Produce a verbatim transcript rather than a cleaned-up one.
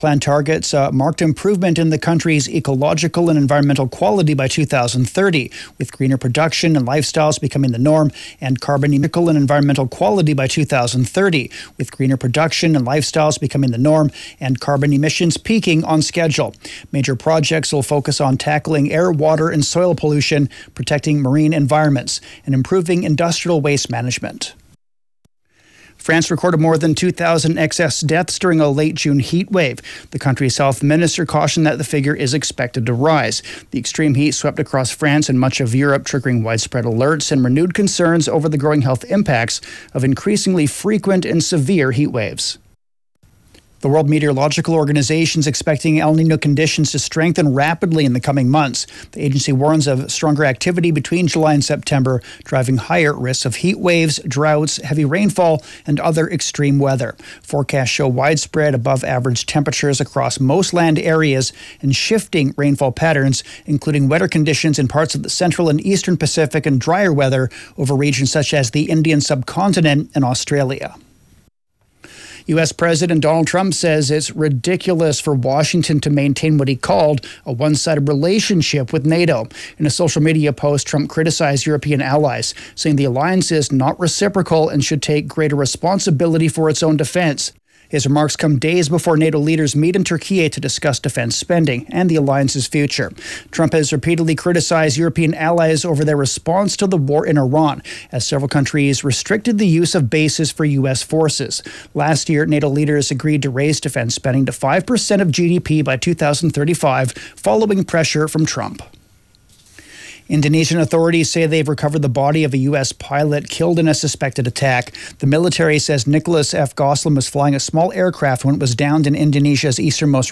Plan targets uh, marked improvement in the country's ecological and environmental quality by two thousand thirty, with greener production and lifestyles becoming the norm, and carbon ecological and environmental quality by two thousand thirty, with greener production and lifestyles becoming the norm, and carbon emissions peaking on schedule. Major projects will focus on tackling air, water, and soil pollution, protecting marine environments, and improving industrial waste management. France recorded more than two thousand excess deaths during a late June heat wave. The country's health minister cautioned that the figure is expected to rise. The extreme heat swept across France and much of Europe, triggering widespread alerts and renewed concerns over the growing health impacts of increasingly frequent and severe heat waves. The World Meteorological Organization is expecting El Niño conditions to strengthen rapidly in the coming months. The agency warns of stronger activity between July and September, driving higher risks of heat waves, droughts, heavy rainfall, and other extreme weather. Forecasts show widespread above-average temperatures across most land areas and shifting rainfall patterns, including wetter conditions in parts of the central and eastern Pacific and drier weather over regions such as the Indian subcontinent and Australia. U S President Donald Trump says it's ridiculous for Washington to maintain what he called a one-sided relationship with NATO. In a social media post, Trump criticized European allies, saying the alliance is not reciprocal and should take greater responsibility for its own defense. His remarks come days before NATO leaders meet in Turkey to discuss defense spending and the alliance's future. Trump has repeatedly criticized European allies over their response to the war in Iran, as several countries restricted the use of bases for U S forces. Last year, NATO leaders agreed to raise defense spending to five percent of G D P by two thousand thirty-five, following pressure from Trump. Indonesian authorities say they've recovered the body of a U S pilot killed in a suspected attack. The military says Nicholas F. Gosselin was flying a small aircraft when it was downed in Indonesia's easternmost